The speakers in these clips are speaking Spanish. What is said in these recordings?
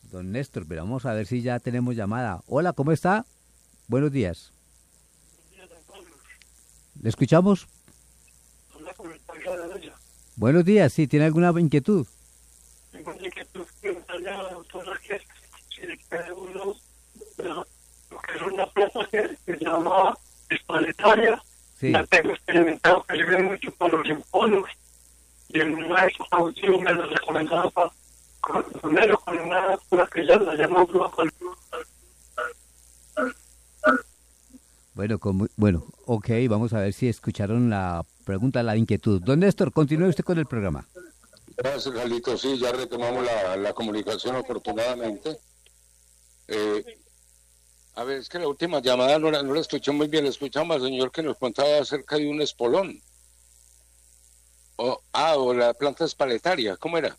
don Néstor, pero vamos a ver si ya tenemos llamada. Hola, ¿cómo está? Buenos días. ¿Le escuchamos? Buenos días, sí, ¿tiene alguna inquietud? Tengo una inquietud que me sale a la doctora que si le queda uno, lo que es una planta que se llama espaletaria, Sí. la tengo experimentado que sirve mucho para los linfonos, y en una de sus audios me lo recomendaba primero con una cura que ya la llaman global. Bueno, ok, vamos a ver si escucharon la pregunta, la inquietud. Don Néstor, continúe usted con el programa. Gracias, Carlito. Sí, ya retomamos la comunicación afortunadamente. A ver, es que la última llamada no la escuché muy bien. Le escuchamos al señor que nos contaba acerca de un espolón. O la planta espaletaria. ¿Cómo era?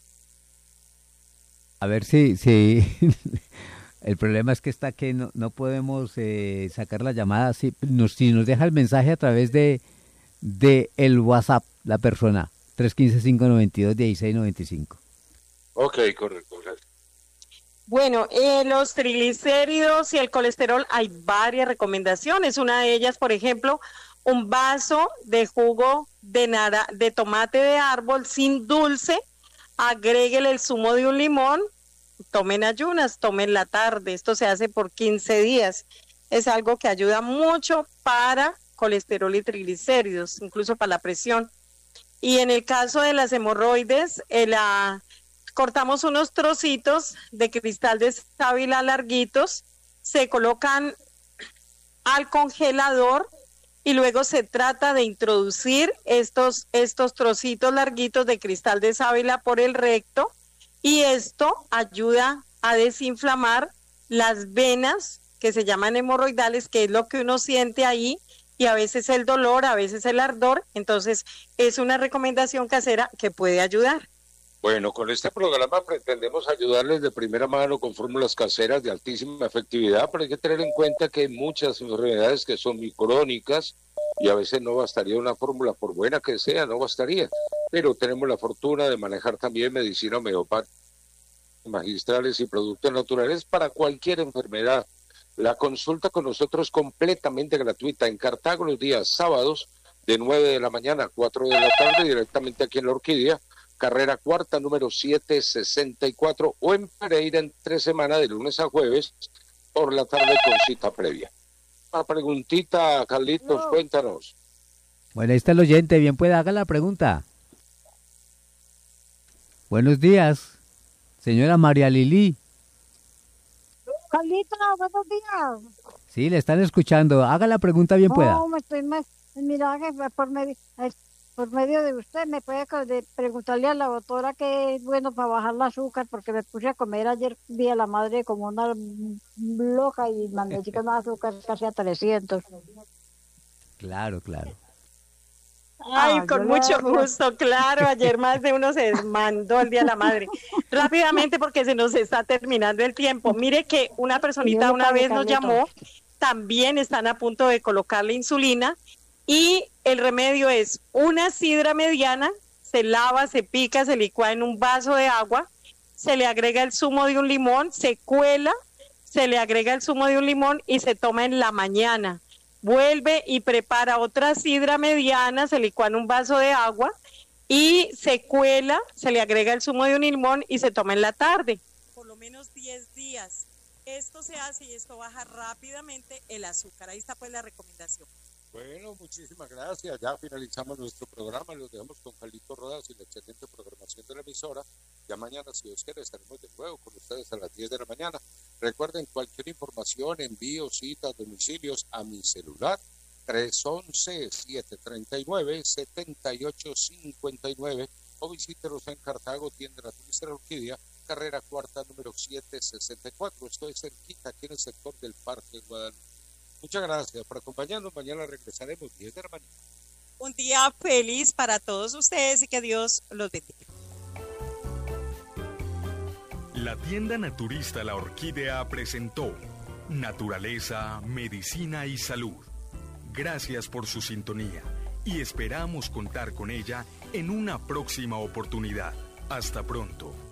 A ver si el problema es que está que no podemos sacar la llamada. Si nos deja el mensaje a través de el WhatsApp, la persona, 315-592-1695. Ok, correcto, gracias. Bueno, los triglicéridos y el colesterol, hay varias recomendaciones. Una de ellas, por ejemplo, un vaso de jugo de tomate de árbol sin dulce, agréguele el zumo de un limón, tomen ayunas, tomen la tarde. Esto se hace por 15 días. Es algo que ayuda mucho para colesterol y triglicéridos, incluso para la presión. Y en el caso de las hemorroides, cortamos unos trocitos de cristal de sábila larguitos, se colocan al congelador y luego se trata de introducir estos trocitos larguitos de cristal de sábila por el recto, y esto ayuda a desinflamar las venas que se llaman hemorroidales, que es lo que uno siente ahí, y a veces el dolor, a veces el ardor. Entonces es una recomendación casera que puede ayudar. Bueno, con este programa pretendemos ayudarles de primera mano con fórmulas caseras de altísima efectividad, pero hay que tener en cuenta que hay muchas enfermedades que son muy crónicas y a veces no bastaría una fórmula, por buena que sea, no bastaría. Pero tenemos la fortuna de manejar también medicina homeopática, magistrales y productos naturales para cualquier enfermedad. La consulta con nosotros es completamente gratuita en Cartago los días sábados de 9 de la mañana a 4 de la tarde, directamente aquí en La Orquídea, carrera cuarta, número 764, o en Pereira entre semana de lunes a jueves por la tarde con cita previa. Una preguntita, Carlitos, cuéntanos. Bueno, ahí está el oyente, bien puede, haga la pregunta. Buenos días, señora María Lili. Carlita, buenos días. Sí, le están escuchando, haga la pregunta, bien pueda. No, mira que por medio de usted me puede preguntarle a la doctora qué es bueno para bajar el azúcar, porque me puse a comer ayer, vi a la madre como una loca y mandé chicas más azúcar casi a 300. Claro. Ay, con mucho gusto, claro. Ayer más de uno se mandó el Día de la Madre. Rápidamente, porque se nos está terminando el tiempo. Mire que una personita una vez nos llamó, también están a punto de colocarle insulina, y el remedio es una sidra mediana, se lava, se pica, se licúa en un vaso de agua, se le agrega el zumo de un limón, se cuela, se le agrega el zumo de un limón y se toma en la mañana. Vuelve y prepara otra sidra mediana, se licúa en un vaso de agua y se cuela, se le agrega el zumo de un limón y se toma en la tarde. Por lo menos 10 días. Esto se hace y esto baja rápidamente el azúcar. Ahí está pues la recomendación. Bueno, muchísimas gracias. Ya finalizamos nuestro programa. Los dejamos con Carlito Rodas y la excelente programación de la emisora. Ya mañana, si Dios quiere, estaremos de nuevo con ustedes a las 10 de la mañana. Recuerden, cualquier información, envío, citas, domicilios a mi celular, 311-739-7859, o visítenos en Cartago, tienda La Turista de la Orquídea, carrera cuarta, número 764. Estoy cerquita, aquí en el sector del Parque Guadalupe. Muchas gracias por acompañarnos. Mañana regresaremos 10 de la mañana. Un día feliz para todos ustedes y que Dios los bendiga. La tienda naturista La Orquídea presentó Naturaleza, Medicina y Salud. Gracias por su sintonía y esperamos contar con ella en una próxima oportunidad. Hasta pronto.